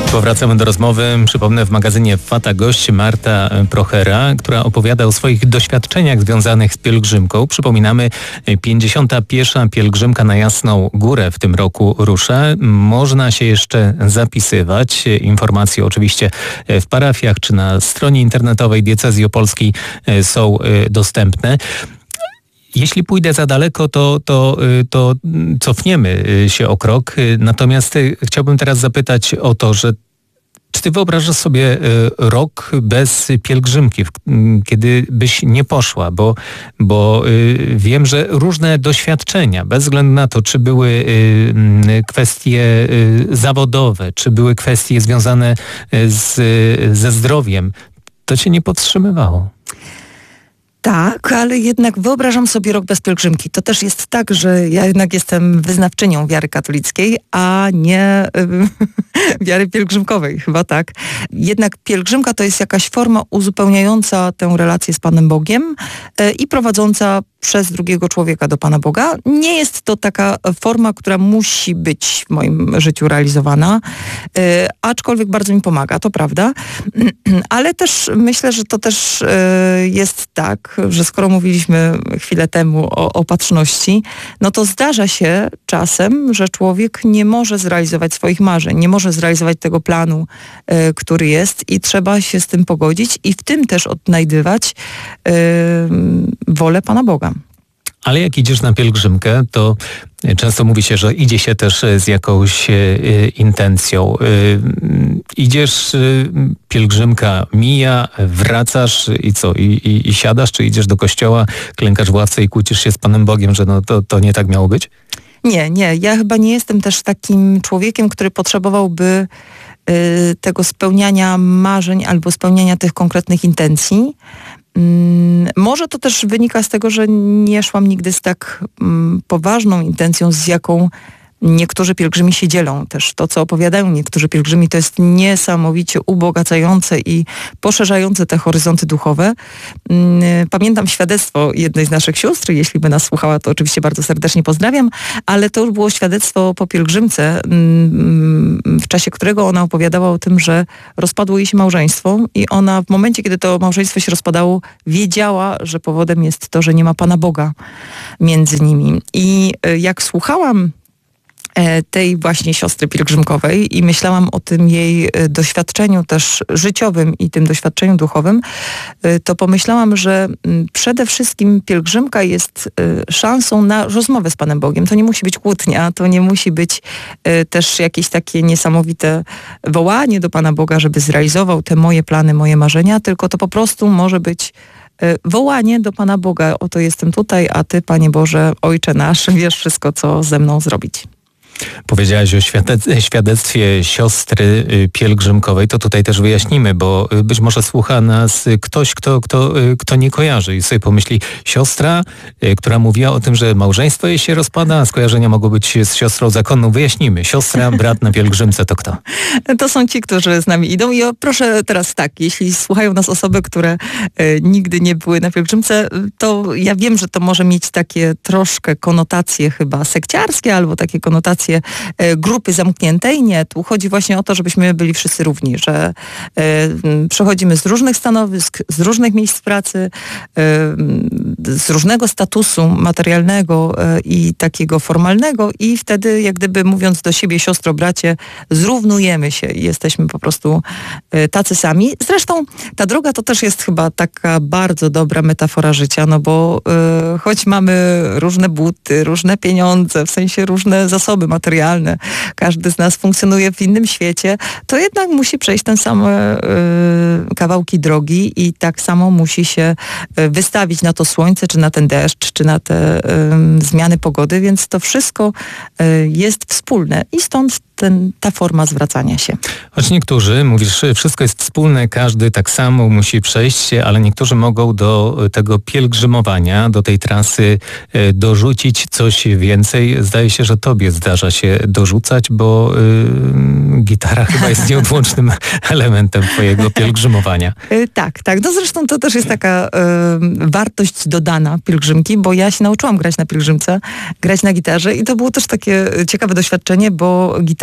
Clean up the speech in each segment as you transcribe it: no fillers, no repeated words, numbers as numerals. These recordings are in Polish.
Powracamy do rozmowy. Przypomnę, w magazynie Fata gość Marta Prochera, która opowiada o swoich doświadczeniach związanych z pielgrzymką. Przypominamy, 51. pielgrzymka na Jasną Górę w tym roku rusza. Można się jeszcze zapisywać. Informacje oczywiście w parafiach czy na stronie internetowej Diecezji Opolskiej są dostępne. Jeśli pójdę za daleko, to cofniemy się o krok. Natomiast chciałbym teraz zapytać o to, że czy ty wyobrażasz sobie rok bez pielgrzymki, kiedy byś nie poszła? Bo wiem, że różne doświadczenia, bez względu na to, czy były kwestie zawodowe, czy były kwestie związane ze zdrowiem, to cię nie powstrzymywało. Tak, ale jednak wyobrażam sobie rok bez pielgrzymki. To też jest tak, że ja jednak jestem wyznawczynią wiary katolickiej, a nie wiary pielgrzymkowej, chyba tak. Jednak pielgrzymka to jest jakaś forma uzupełniająca tę relację z Panem Bogiem i prowadząca przez drugiego człowieka do Pana Boga. Nie jest to taka forma, która musi być w moim życiu realizowana, aczkolwiek bardzo mi pomaga, to prawda. Ale też myślę, że to też jest tak, że skoro mówiliśmy chwilę temu o opatrzności, no to zdarza się czasem, że człowiek nie może zrealizować swoich marzeń, nie może zrealizować tego planu, który jest i trzeba się z tym pogodzić i w tym też odnajdywać wolę Pana Boga. Ale jak idziesz na pielgrzymkę, to często mówi się, że idzie się też z jakąś intencją. Idziesz, pielgrzymka mija, wracasz i co? I siadasz, czy idziesz do kościoła, klękasz w ławce i kłócisz się z Panem Bogiem, że no to nie tak miało być? Nie. Ja chyba nie jestem też takim człowiekiem, który potrzebowałby tego spełniania marzeń albo spełniania tych konkretnych intencji. Może to też wynika z tego, że nie szłam nigdy z tak poważną intencją, z jaką niektórzy pielgrzymi się dzielą. Też to, co opowiadają niektórzy pielgrzymi, to jest niesamowicie ubogacające i poszerzające te horyzonty duchowe. Pamiętam świadectwo jednej z naszych sióstr, jeśli by nas słuchała, to oczywiście bardzo serdecznie pozdrawiam, ale to już było świadectwo po pielgrzymce, w czasie którego ona opowiadała o tym, że rozpadło jej się małżeństwo i ona w momencie, kiedy to małżeństwo się rozpadało, wiedziała, że powodem jest to, że nie ma Pana Boga między nimi. I jak słuchałam tej właśnie siostry pielgrzymkowej i myślałam o tym jej doświadczeniu też życiowym i tym doświadczeniu duchowym, to pomyślałam, że przede wszystkim pielgrzymka jest szansą na rozmowę z Panem Bogiem. To nie musi być kłótnia, to nie musi być też jakieś takie niesamowite wołanie do Pana Boga, żeby zrealizował te moje plany, moje marzenia, tylko to po prostu może być wołanie do Pana Boga. Oto jestem tutaj, a Ty, Panie Boże, Ojcze nasz, wiesz wszystko, co ze mną zrobić. Powiedziałaś o świadectwie siostry pielgrzymkowej, to tutaj też wyjaśnimy, bo być może słucha nas ktoś, kto nie kojarzy i sobie pomyśli, siostra, która mówiła o tym, że małżeństwo jej się rozpada, a skojarzenia mogą być z siostrą zakonną. Wyjaśnimy. Siostra, brat na pielgrzymce to kto? To są ci, którzy z nami idą i proszę teraz tak, jeśli słuchają nas osoby, które nigdy nie były na pielgrzymce, to ja wiem, że to może mieć takie troszkę konotacje chyba sekciarskie albo takie konotacje grupy zamkniętej. Nie, tu chodzi właśnie o to, żebyśmy byli wszyscy równi, że przechodzimy z różnych stanowisk, z różnych miejsc pracy, z różnego statusu materialnego i takiego formalnego i wtedy jak gdyby mówiąc do siebie siostro, bracie, zrównujemy się i jesteśmy po prostu tacy sami. Zresztą ta droga to też jest chyba taka bardzo dobra metafora życia, no bo choć mamy różne buty, różne pieniądze, w sensie różne zasoby materialne, każdy z nas funkcjonuje w innym świecie, to jednak musi przejść ten sam kawałki drogi i tak samo musi się wystawić na to słońce, czy na ten deszcz, czy na te zmiany pogody, więc to wszystko jest wspólne i stąd ta forma zwracania się. Choć niektórzy, mówisz, wszystko jest wspólne, każdy tak samo musi przejść, ale niektórzy mogą do tego pielgrzymowania, do tej trasy dorzucić coś więcej. Zdaje się, że tobie zdarza się dorzucać, bo gitara chyba jest nieodłącznym elementem twojego pielgrzymowania. Tak. No zresztą to też jest taka wartość dodana pielgrzymki, bo ja się nauczyłam grać na pielgrzymce, grać na gitarze i to było też takie ciekawe doświadczenie, bo gitarzysta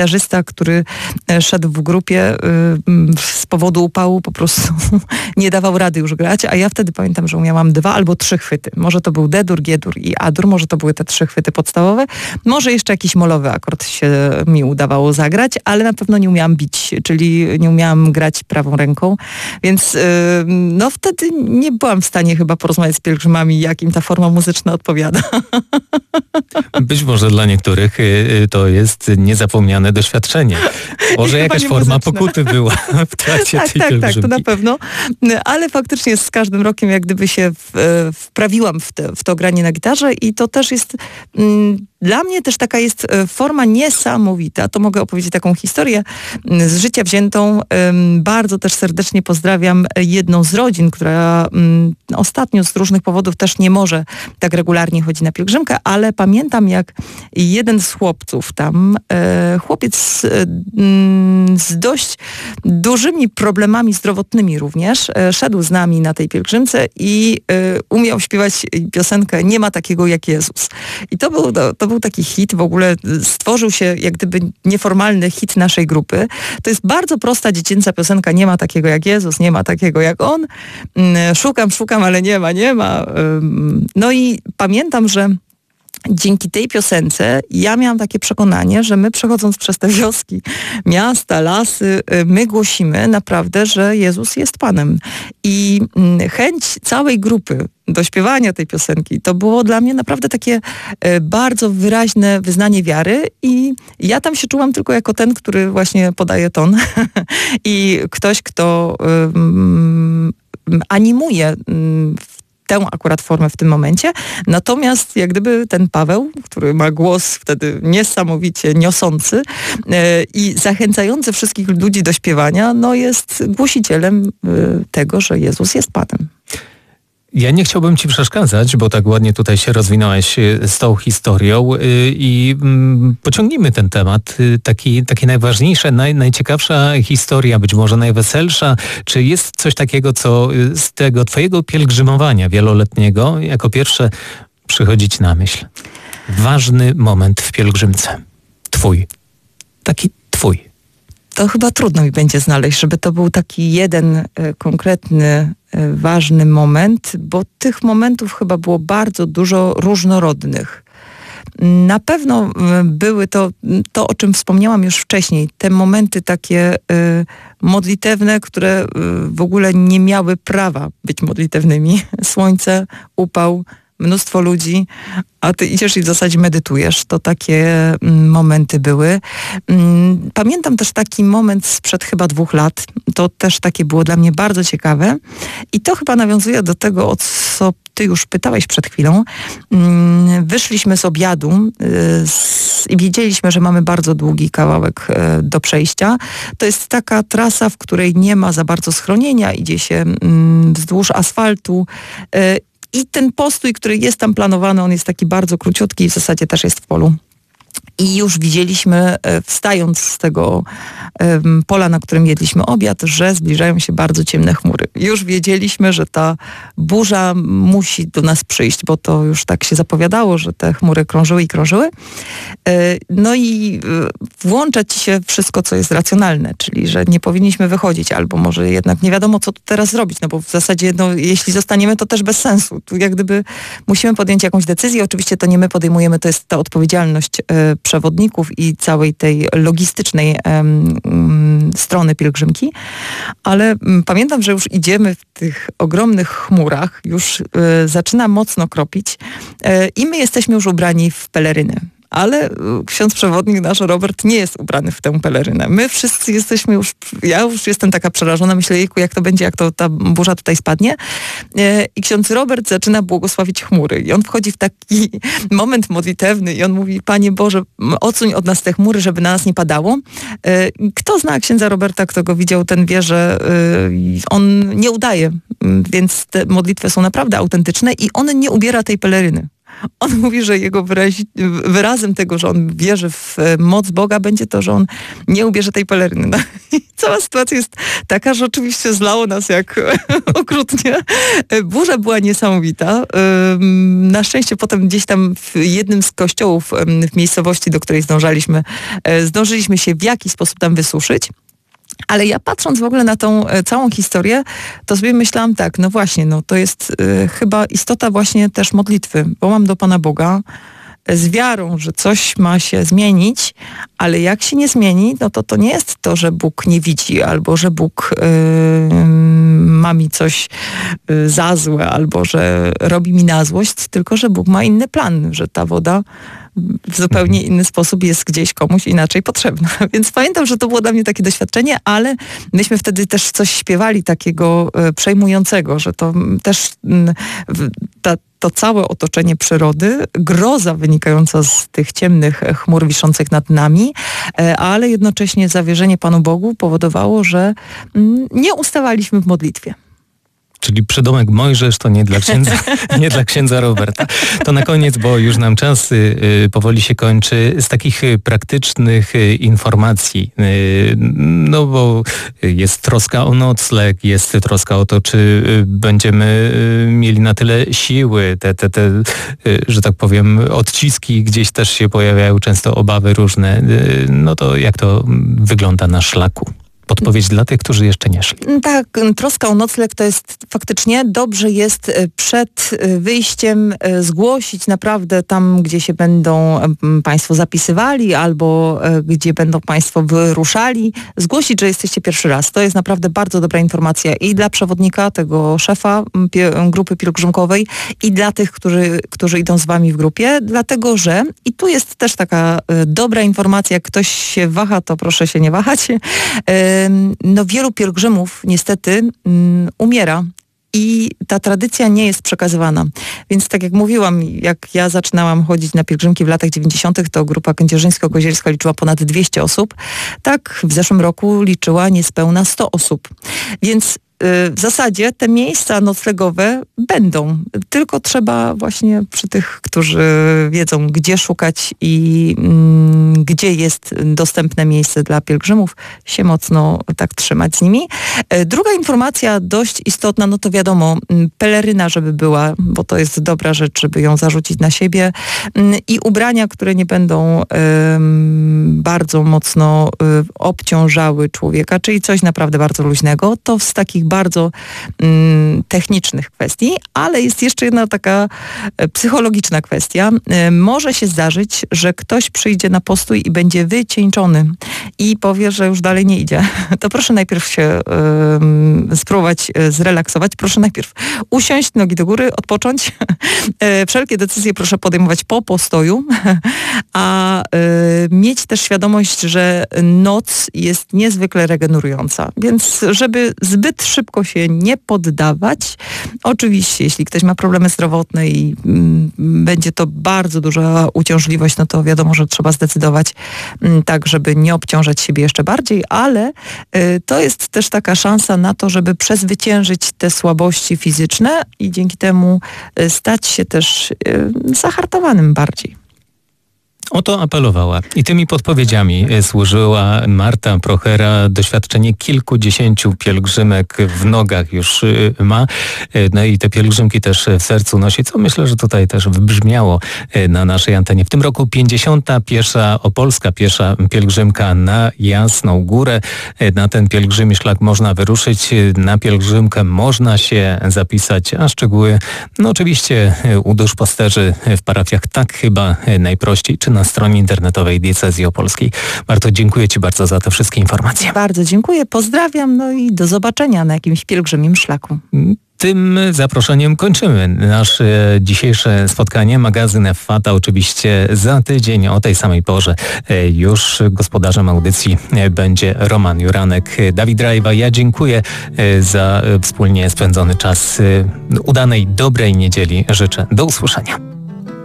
gitarzysta, który szedł w grupie z powodu upału po prostu nie dawał rady już grać, a ja wtedy pamiętam, że umiałam 2 albo 3 chwyty. Może to był D-dur, G-dur i A-dur, może to były te 3 chwyty podstawowe, może jeszcze jakiś molowy akord się mi udawało zagrać, ale na pewno nie umiałam bić, czyli nie umiałam grać prawą ręką, więc no wtedy nie byłam w stanie chyba porozmawiać z pielgrzymami, jak im ta forma muzyczna odpowiada. Być może dla niektórych to jest niezapomniane doświadczenie. Może jakaś forma muzyczna. Pokuty była w trakcie tej pielgrzymki. Tak, to na pewno. Ale faktycznie z każdym rokiem jak gdyby się wprawiłam w to granie na gitarze i to też jest... Dla mnie też taka jest forma niesamowita. To mogę opowiedzieć taką historię z życia wziętą. Bardzo też serdecznie pozdrawiam jedną z rodzin, która ostatnio z różnych powodów też nie może tak regularnie chodzić na pielgrzymkę, ale pamiętam jak jeden z chłopców tam, chłopiec z dość dużymi problemami zdrowotnymi również, szedł z nami na tej pielgrzymce i umiał śpiewać piosenkę Nie ma takiego jak Jezus. I to był taki hit, w ogóle stworzył się jak gdyby nieformalny hit naszej grupy. To jest bardzo prosta dziecięca piosenka, nie ma takiego jak Jezus, nie ma takiego jak On. Szukam, ale nie ma. No i pamiętam, że dzięki tej piosence ja miałam takie przekonanie, że my przechodząc przez te wioski, miasta, lasy, my głosimy naprawdę, że Jezus jest Panem. I chęć całej grupy do śpiewania tej piosenki, to było dla mnie naprawdę takie bardzo wyraźne wyznanie wiary i ja tam się czułam tylko jako ten, który właśnie podaje ton i ktoś, kto animuje tę akurat formę w tym momencie. Natomiast jak gdyby ten Paweł, który ma głos wtedy niesamowicie niosący i zachęcający wszystkich ludzi do śpiewania, no jest głosicielem tego, że Jezus jest Panem. Ja nie chciałbym ci przeszkadzać, bo tak ładnie tutaj się rozwinąłeś z tą historią i pociągnijmy ten temat. Takie najważniejsze, najciekawsza historia, być może najweselsza. Czy jest coś takiego, co z tego twojego pielgrzymowania wieloletniego jako pierwsze przychodzi ci na myśl? Ważny moment w pielgrzymce. Twój. Taki twój. To chyba trudno mi będzie znaleźć, żeby to był taki jeden konkretny, ważny moment, bo tych momentów chyba było bardzo dużo różnorodnych. Na pewno były to, o czym wspomniałam już wcześniej, te momenty takie modlitewne, które w ogóle nie miały prawa być modlitewnymi. Słońce, upał, mnóstwo ludzi, a ty idziesz i w zasadzie medytujesz. To takie momenty były. Pamiętam też taki moment sprzed chyba 2 lat. To też takie było dla mnie bardzo ciekawe. I to chyba nawiązuje do tego, o co ty już pytałeś przed chwilą. Wyszliśmy z obiadu i wiedzieliśmy, że mamy bardzo długi kawałek do przejścia. To jest taka trasa, w której nie ma za bardzo schronienia. Idzie się wzdłuż asfaltu. I ten postój, który jest tam planowany, on jest taki bardzo króciutki i w zasadzie też jest w polu. I już widzieliśmy, wstając z tego pola, na którym jedliśmy obiad, że zbliżają się bardzo ciemne chmury. Już wiedzieliśmy, że ta burza musi do nas przyjść, bo to już tak się zapowiadało, że te chmury krążyły i krążyły. No i włącza ci się wszystko, co jest racjonalne, czyli że nie powinniśmy wychodzić, albo może jednak nie wiadomo, co tu teraz zrobić, no bo w zasadzie, no, jeśli zostaniemy, to też bez sensu. Tu jak gdyby musimy podjąć jakąś decyzję. Oczywiście to nie my podejmujemy, to jest ta odpowiedzialność przewodników i całej tej logistycznej strony pielgrzymki, ale pamiętam, że już idziemy w tych ogromnych chmurach, już zaczyna mocno kropić i my jesteśmy już ubrani w peleryny. Ale ksiądz przewodnik nasz, Robert, nie jest ubrany w tę pelerynę. My wszyscy jesteśmy już, ja już jestem taka przerażona, myślę, jejku, jak to będzie, jak to ta burza tutaj spadnie. I ksiądz Robert zaczyna błogosławić chmury. I on wchodzi w taki moment modlitewny i on mówi, Panie Boże, odsuń od nas te chmury, żeby na nas nie padało. Kto zna księdza Roberta, kto go widział, ten wie, że on nie udaje, więc te modlitwy są naprawdę autentyczne i on nie ubiera tej peleryny. On mówi, że jego wyrazem tego, że on wierzy w moc Boga, będzie to, że on nie ubierze tej peleryny. No i cała sytuacja jest taka, że oczywiście zlało nas jak okrutnie. Burza była niesamowita. Na szczęście potem gdzieś tam w jednym z kościołów w miejscowości, do której zdążyliśmy się w jakiś sposób tam wysuszyć. Ale ja patrząc w ogóle na tą całą historię, to sobie myślałam tak, no właśnie, no to jest chyba istota właśnie też modlitwy. Wołam do Pana Boga z wiarą, że coś ma się zmienić, ale jak się nie zmieni, no to nie jest to, że Bóg nie widzi, albo że Bóg ma mi coś za złe, albo że robi mi na złość, tylko że Bóg ma inny plan, że ta woda w zupełnie inny sposób jest gdzieś komuś inaczej potrzebna. Więc pamiętam, że to było dla mnie takie doświadczenie, ale myśmy wtedy też coś śpiewali takiego przejmującego, że to też to całe otoczenie przyrody, groza wynikająca z tych ciemnych chmur wiszących nad nami, ale jednocześnie zawierzenie Panu Bogu powodowało, że nie ustawaliśmy w modlitwie. Czyli przydomek Mojżesz to nie dla księdza Roberta. To na koniec, bo już nam czas powoli się kończy, z takich praktycznych informacji. No bo jest troska o nocleg, jest troska o to, czy będziemy mieli na tyle siły, te że tak powiem, odciski gdzieś też się pojawiają, często obawy różne. No to jak to wygląda na szlaku? Podpowiedź dla tych, którzy jeszcze nie szli. Tak, troska o nocleg to jest faktycznie dobrze jest przed wyjściem zgłosić naprawdę tam, gdzie się będą Państwo zapisywali albo gdzie będą Państwo wyruszali, zgłosić, że jesteście pierwszy raz. To jest naprawdę bardzo dobra informacja i dla przewodnika, tego szefa grupy pielgrzymkowej i dla tych, którzy idą z Wami w grupie, dlatego że, i tu jest też taka dobra informacja, jak ktoś się waha, to proszę się nie wahać, no wielu pielgrzymów niestety umiera i ta tradycja nie jest przekazywana. Więc tak jak mówiłam, jak ja zaczynałam chodzić na pielgrzymki w latach 90., to grupa kędzierzyńsko-kozielska liczyła ponad 200 osób. Tak w zeszłym roku liczyła niespełna 100 osób. Więc w zasadzie te miejsca noclegowe będą, tylko trzeba właśnie przy tych, którzy wiedzą, gdzie szukać i gdzie jest dostępne miejsce dla pielgrzymów, się mocno tak trzymać z nimi. Druga informacja dość istotna, no to wiadomo, peleryna, żeby była, bo to jest dobra rzecz, żeby ją zarzucić na siebie i ubrania, które nie będą bardzo mocno obciążały człowieka, czyli coś naprawdę bardzo luźnego. To z takich bardzo technicznych kwestii, ale jest jeszcze jedna taka psychologiczna kwestia. Może się zdarzyć, że ktoś przyjdzie na postój i będzie wycieńczony i powie, że już dalej nie idzie. To proszę najpierw się spróbować zrelaksować. Proszę najpierw usiąść, nogi do góry, odpocząć. Wszelkie decyzje proszę podejmować po postoju, a mieć też świadomość, że noc jest niezwykle regenerująca. Więc żeby zbyt szybko się nie poddawać, oczywiście jeśli ktoś ma problemy zdrowotne i będzie to bardzo duża uciążliwość, no to wiadomo, że trzeba zdecydować tak, żeby nie obciążać siebie jeszcze bardziej, ale to jest też taka szansa na to, żeby przezwyciężyć te słabości fizyczne i dzięki temu stać się też zahartowanym bardziej. O to apelowała i tymi podpowiedziami służyła Marta Prochera. Doświadczenie kilkudziesięciu pielgrzymek w nogach już ma. No i te pielgrzymki też w sercu nosi, co myślę, że tutaj też wybrzmiało na naszej antenie. W tym roku 51. opolska piesza pielgrzymka na Jasną Górę. Na ten pielgrzymi szlak można wyruszyć, na pielgrzymkę można się zapisać, a szczegóły no oczywiście u duszpasterzy w parafiach, tak chyba najprościej, czy na stronie internetowej Diecezji Opolskiej. Marto, dziękuję Ci bardzo za te wszystkie informacje. Bardzo dziękuję, pozdrawiam, no i do zobaczenia na jakimś pielgrzymim szlaku. Tym zaproszeniem kończymy nasze dzisiejsze spotkanie. Magazyn Fata oczywiście za tydzień o tej samej porze. Już gospodarzem audycji będzie Roman Juranek. Dawid Rajwa, ja dziękuję za wspólnie spędzony czas. Udanej, dobrej niedzieli życzę. Do usłyszenia.